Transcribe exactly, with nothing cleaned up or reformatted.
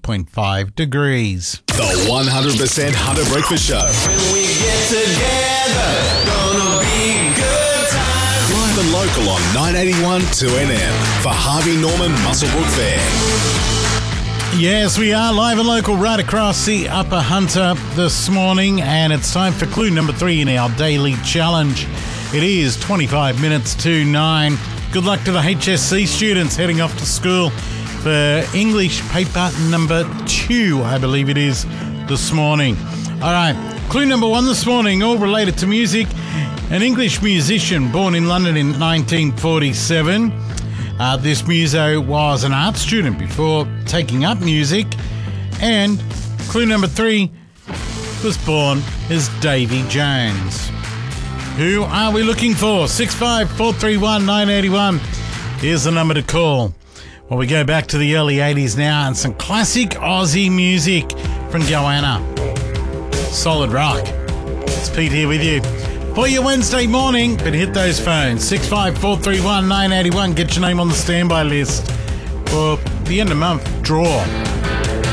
point five degrees. The one hundred percent Hunter Breakfast Show. When we get together, gonna be good times. Live and local on nine eighty-one two N M for Harvey Norman Muswellbrook Fair. Yes, we are live and local right across the Upper Hunter this morning, and it's time for clue number three in our daily challenge. It is twenty-five minutes to nine. Good luck to the H S C students heading off to school for English paper number two, I believe it is, this morning. All right, clue number one this morning, all related to music. An English musician born in London in nineteen forty-seven. Uh, this muso was an art student before taking up music. And clue number three, was born as Davy Jones. Who are we looking for? six five four three one nine eight one. Here's the number to call. Well, we go back to the early eighties now and some classic Aussie music from Goanna. Solid rock. It's Pete here with you for your Wednesday morning, but hit those phones. six five four three one nine eight one. Get your name on the standby list for the end of month draw.